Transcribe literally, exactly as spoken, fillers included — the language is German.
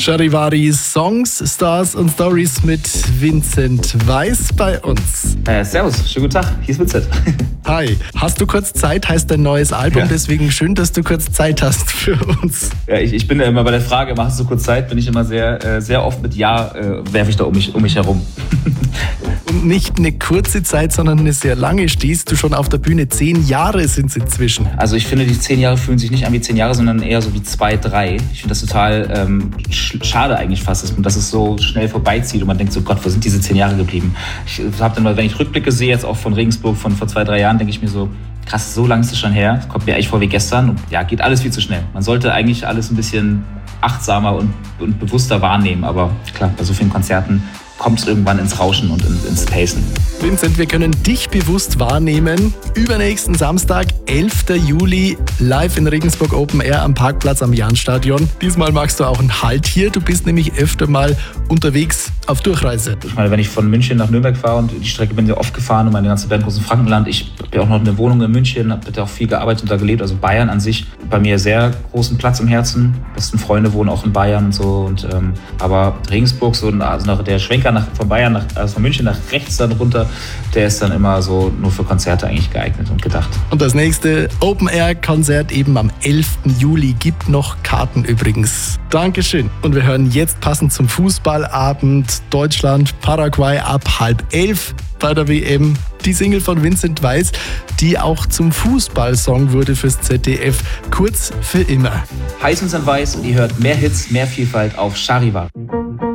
Charivari, Songs, Stars und Stories mit Vincent Weiss bei uns. Äh, servus, schönen guten Tag, hier ist Vincent. Hi, hast du kurz Zeit, heißt dein neues Album, ja. Deswegen schön, dass du kurz Zeit hast für uns. Ja, ich, ich bin ja immer bei der Frage, hast du kurz Zeit, bin ich immer sehr, äh, sehr oft mit Ja, äh, werfe ich da um mich, um mich herum. Und nicht eine kurze Zeit, sondern eine sehr lange. Stehst du schon auf der Bühne? Zehn Jahre sind es inzwischen. Also ich finde, die zehn Jahre fühlen sich nicht an wie zehn Jahre, sondern eher so wie zwei, drei. Ich finde das total ähm, schade eigentlich fast, dass es so schnell vorbeizieht und man denkt so, Gott, wo sind diese zehn Jahre geblieben? Ich habe dann mal, wenn ich Rückblicke sehe, jetzt auch von Regensburg von vor zwei, drei Jahren, denke ich mir so, krass, so lang ist es schon her. Das kommt mir echt vor wie gestern. Und ja, geht alles viel zu schnell. Man sollte eigentlich alles ein bisschen achtsamer und, und bewusster wahrnehmen. Aber klar, bei so vielen Konzerten kommt es irgendwann ins Rauschen und ins Pacen. Vincent, wir können dich bewusst wahrnehmen. Übernächsten Samstag, elften Juli, live in Regensburg Open Air am Parkplatz am Jahnstadion. Diesmal machst du auch einen Halt hier. Du bist nämlich öfter mal unterwegs auf Durchreise. Ich meine, wenn ich von München nach Nürnberg fahre, und die Strecke bin ich oft gefahren und meine ganze Band groß im Frankenland. Ich habe ja auch noch eine Wohnung in München, habe da auch viel gearbeitet und da gelebt. Also Bayern an sich bei mir sehr großen Platz im Herzen. Besten Freunde wohnen auch in Bayern und so. Und, ähm, aber Regensburg, so also nach der Schwenker nach, von Bayern nach, also von München nach rechts dann runter, der ist dann immer so nur für Konzerte eigentlich geeignet und gedacht. Und das nächste Open-Air-Konzert eben am elften Juli. Gibt noch Karten übrigens. Dankeschön. Und wir hören jetzt passend zum Fußballabend Deutschland, Paraguay ab halb elf bei der W M. Die Single von Vincent Weiss, die auch zum Fußballsong wurde fürs Z D F. Kurz für immer. Heiß Vincent Weiss und ihr hört mehr Hits, mehr Vielfalt auf Charivari.